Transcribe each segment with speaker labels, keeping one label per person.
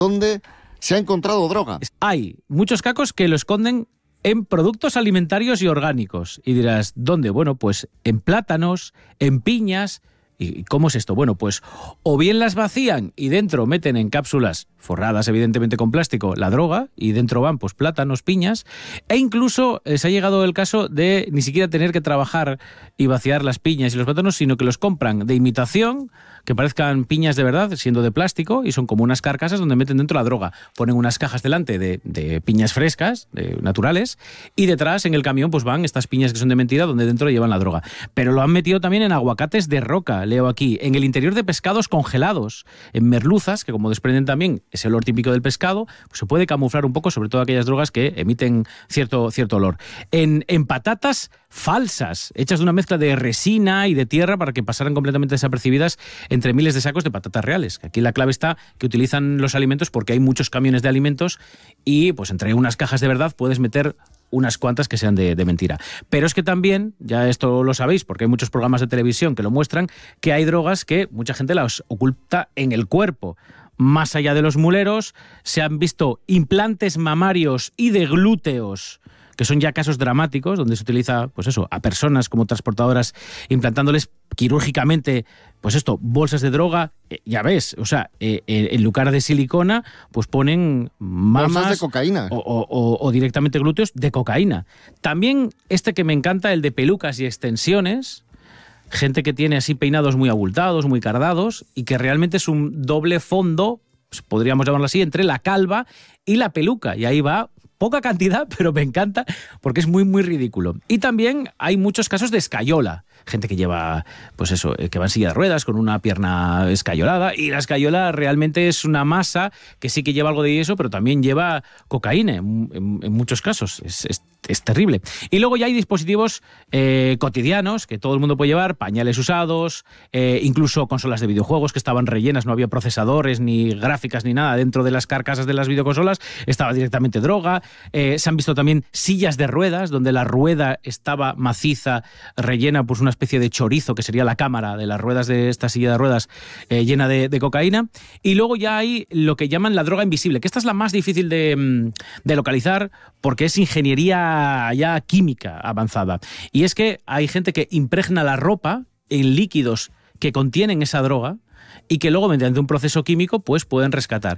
Speaker 1: donde se ha encontrado droga.
Speaker 2: Hay muchos cacos que lo esconden en productos alimentarios y orgánicos. Y dirás, ¿dónde? Bueno, pues en plátanos, en piñas. ¿Y cómo es esto? Bueno, pues o bien las vacían y dentro meten en cápsulas forradas evidentemente con plástico la droga y dentro van pues plátanos, piñas, e incluso se ha llegado el caso de ni siquiera tener que trabajar y vaciar las piñas y los plátanos, sino que los compran de imitación, que parezcan piñas de verdad, siendo de plástico, y son como unas carcasas donde meten dentro la droga. Ponen unas cajas delante de piñas frescas, naturales, y detrás en el camión pues van estas piñas que son de mentira donde dentro llevan la droga. Pero lo han metido también en aguacates de roca, leo aquí, en el interior de pescados congelados, en merluzas, que como desprenden también ese olor típico del pescado, pues se puede camuflar un poco, sobre todo aquellas drogas que emiten cierto olor. En patatas falsas, hechas de una mezcla de resina y de tierra para que pasaran completamente desapercibidas entre miles de sacos de patatas reales. Aquí la clave está que utilizan los alimentos porque hay muchos camiones de alimentos y pues entre unas cajas de verdad puedes meter unas cuantas que sean de mentira. Pero es que también, ya esto lo sabéis porque hay muchos programas de televisión que lo muestran, que hay drogas que mucha gente las oculta en el cuerpo. Más allá de los muleros, se han visto implantes mamarios y de glúteos, que son ya casos dramáticos, donde se utiliza, pues eso, a personas como transportadoras, implantándoles quirúrgicamente, pues esto, bolsas de droga, ya ves, o sea, en lugar de silicona, pues ponen mamas
Speaker 1: bolsas de cocaína.
Speaker 2: O directamente glúteos de cocaína. También este que me encanta, el de pelucas y extensiones, gente que tiene así peinados muy abultados, muy cardados, y que realmente es un doble fondo, pues podríamos llamarlo así, entre la calva y la peluca, y ahí va poca cantidad, pero me encanta porque es muy, muy ridículo. Y también hay muchos casos de escayola. Gente que lleva, pues eso, que va en silla de ruedas con una pierna escayolada, y la escayola realmente es una masa que sí que lleva algo de eso, pero también lleva cocaína en muchos casos. Es terrible. Y luego ya hay dispositivos cotidianos que todo el mundo puede llevar, pañales usados, incluso consolas de videojuegos que estaban rellenas, no había procesadores, ni gráficas, ni nada dentro de las carcasas de las videoconsolas, estaba directamente droga. Se han visto también sillas de ruedas, donde la rueda estaba maciza, rellena pues una especie de chorizo, que sería la cámara de las ruedas de esta silla de ruedas, llena de cocaína. Y luego ya hay lo que llaman la droga invisible, que esta es la más difícil de localizar porque es ingeniería ya química avanzada. Y es que hay gente que impregna la ropa en líquidos que contienen esa droga y que luego mediante un proceso químico pues pueden rescatar.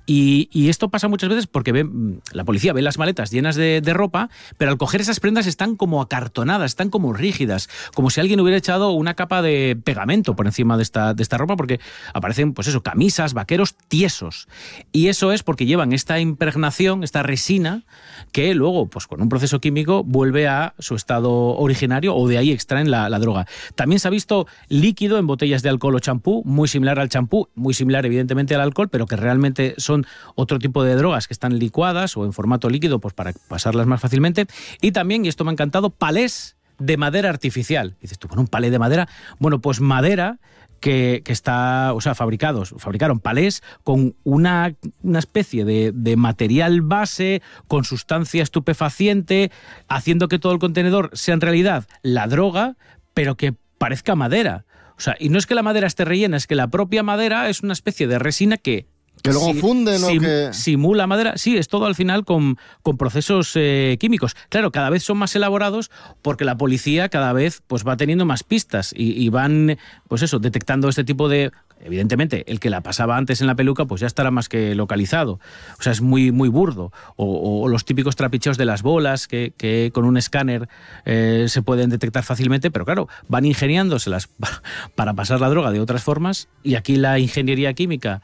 Speaker 2: Y esto pasa muchas veces porque la policía ve las maletas llenas de ropa, pero al coger esas prendas están como acartonadas, están como rígidas, como si alguien hubiera echado una capa de pegamento por encima de esta ropa, porque aparecen pues eso, camisas, vaqueros tiesos. Y eso es porque llevan esta impregnación, esta resina, que luego pues con un proceso químico vuelve a su estado originario, o de ahí extraen la droga. También se ha visto líquido en botellas de alcohol o champú, muy similar al champú, muy similar evidentemente al alcohol, pero que realmente son otro tipo de drogas que están licuadas o en formato líquido pues para pasarlas más fácilmente. Y también, y esto me ha encantado, palés de madera artificial. Y dices tú, bueno, un palé de madera. Bueno, pues madera que está, o sea, fabricaron palés con una especie de material base, con sustancia estupefaciente, haciendo que todo el contenedor sea en realidad la droga, pero que parezca madera. O sea, y no es que la madera esté rellena, es que la propia madera es una especie de resina que
Speaker 1: luego funde, ¿no? Que
Speaker 2: simula madera. Sí, es todo al final con procesos químicos. Claro, cada vez son más elaborados porque la policía cada vez pues va teniendo más pistas y van, pues eso, detectando este tipo de... Evidentemente, el que la pasaba antes en la peluca pues ya estará más que localizado. O sea, es muy, muy burdo. O los típicos trapicheos de las bolas que con un escáner se pueden detectar fácilmente, pero claro, van ingeniándoselas para pasar la droga de otras formas, y aquí la ingeniería química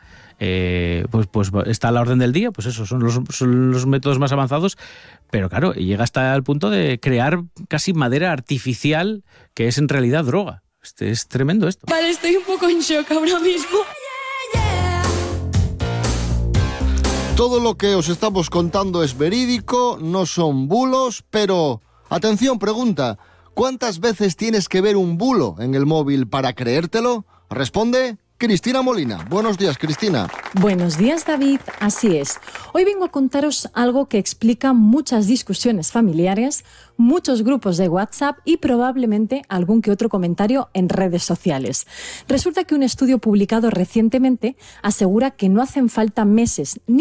Speaker 2: pues está a la orden del día, pues eso, son los métodos más avanzados, pero claro, llega hasta el punto de crear casi madera artificial que es en realidad droga. Es tremendo esto.
Speaker 3: Vale, estoy un poco en shock ahora mismo.
Speaker 1: todo lo que os estamos contando es verídico, no son bulos, pero... Atención, pregunta, ¿cuántas veces tienes que ver un bulo en el móvil para creértelo? Responde... Cristina Molina. Buenos días, Cristina.
Speaker 4: Buenos días, David. Así es. Hoy vengo a contaros algo que explica muchas discusiones familiares, muchos grupos de WhatsApp y probablemente algún que otro comentario en redes sociales. Resulta que un estudio publicado recientemente asegura que no hacen falta meses ni